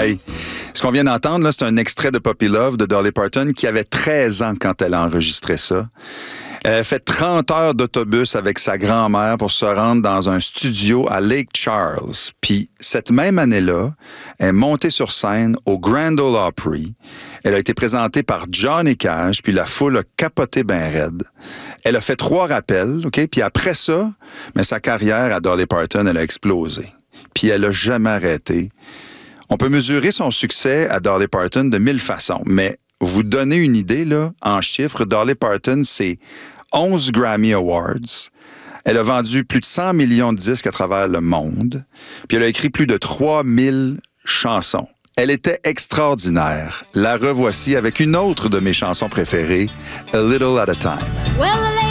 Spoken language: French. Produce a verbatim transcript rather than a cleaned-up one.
Hey, ce qu'on vient d'entendre, là, c'est un extrait de Puppy Love de Dolly Parton qui avait treize ans quand elle a enregistré ça. Elle a fait trente heures d'autobus avec sa grand-mère pour se rendre dans un studio à Lake Charles. Puis, cette même année-là, elle est montée sur scène au Grand Ole Opry. Elle a été présentée par Johnny Cash, puis la foule a capoté ben raide. Elle a fait trois rappels, OK? Puis après ça, mais sa carrière à Dolly Parton, elle a explosé. Puis elle a jamais arrêté. On peut mesurer son succès à Dolly Parton de mille façons, mais vous donner une idée, là, en chiffres, Dolly Parton, c'est onze Grammy Awards. Elle a vendu plus de cent millions de disques à travers le monde. Puis elle a écrit plus de trois mille chansons. Elle était extraordinaire. La revoici avec une autre de mes chansons préférées, A Little at a Time. Well,